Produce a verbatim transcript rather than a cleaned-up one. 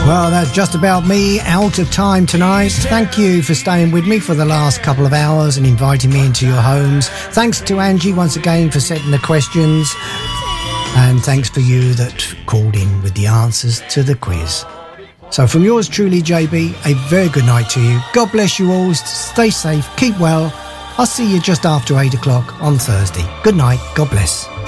Well, that's just about me out of time tonight. Thank you for staying with me for the last couple of hours and inviting me into your homes. Thanks to Angie once again for setting the questions. And thanks for you that called in with the answers to the quiz. So from yours truly, J B, a very good night to you. God bless you all. Stay safe. Keep well. I'll see you just after eight o'clock on Thursday. Good night. God bless.